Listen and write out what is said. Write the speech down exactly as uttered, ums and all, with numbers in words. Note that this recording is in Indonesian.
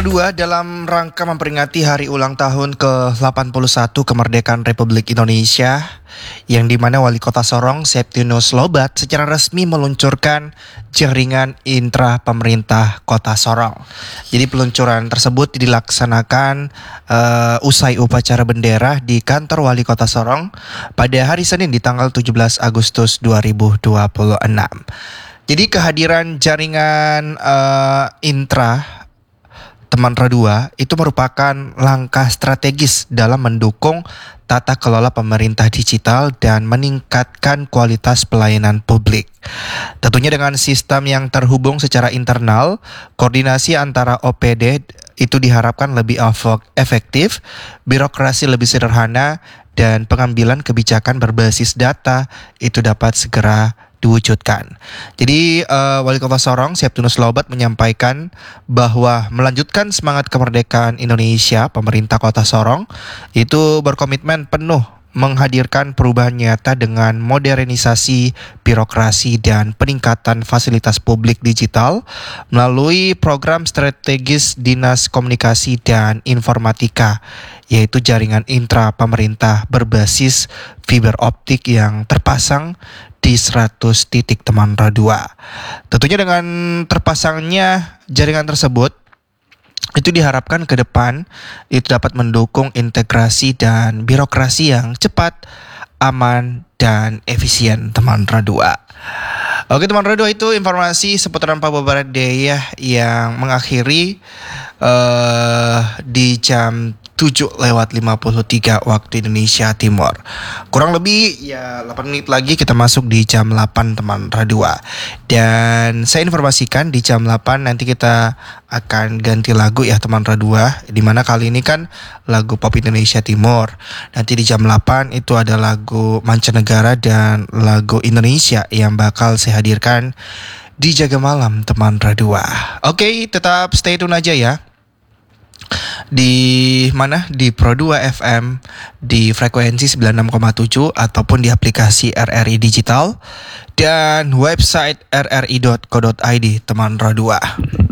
Kedua, dalam rangka memperingati hari ulang tahun ke delapan puluh satu kemerdekaan Republik Indonesia, yang dimana Wali Kota Sorong, Septinus Lobat, secara resmi meluncurkan jaringan intra pemerintah Kota Sorong. Jadi peluncuran tersebut dilaksanakan uh, usai upacara bendera di kantor Wali Kota Sorong pada hari Senin di tanggal tujuh belas Agustus dua ribu dua puluh enam. Jadi kehadiran jaringan uh, intra Teman R dua itu merupakan langkah strategis dalam mendukung tata kelola pemerintah digital dan meningkatkan kualitas pelayanan publik. Tentunya dengan sistem yang terhubung secara internal, koordinasi antara O P D itu diharapkan lebih efektif, birokrasi lebih sederhana, dan pengambilan kebijakan berbasis data itu dapat segera diwujudkan. Jadi uh, Wali Kota Sorong, Septinus Lobat, menyampaikan bahwa melanjutkan semangat kemerdekaan Indonesia, pemerintah Kota Sorong itu berkomitmen penuh menghadirkan perubahan nyata dengan modernisasi birokrasi dan peningkatan fasilitas publik digital melalui program strategis Dinas Komunikasi dan Informatika, yaitu jaringan intra pemerintah berbasis fiber optik yang terpasang di seratus titik Teman R dua. Tentunya dengan terpasangnya jaringan tersebut, itu diharapkan ke depan itu dapat mendukung integrasi dan birokrasi yang cepat, aman, dan efisien Teman R dua. Oke Teman R dua, itu informasi seputaran Papua Barat Daya yang mengakhiri uh, di jam tujuh lewat lima puluh tiga waktu Indonesia Timur. Kurang lebih ya delapan menit lagi kita masuk di jam delapan Teman R dua. Dan saya informasikan di jam delapan nanti kita akan ganti lagu ya Teman R dua, dimana kali ini kan lagu pop Indonesia Timur. Nanti di jam delapan itu ada lagu mancanegara dan lagu Indonesia yang bakal saya hadirkan di Jaga Malam Teman R dua. Oke, tetap stay tune aja ya. Di mana? Di Pro dua F M di frekuensi sembilan puluh enam koma tujuh ataupun di aplikasi R R I Digital dan website r r i dot co dot i d Teman R dua.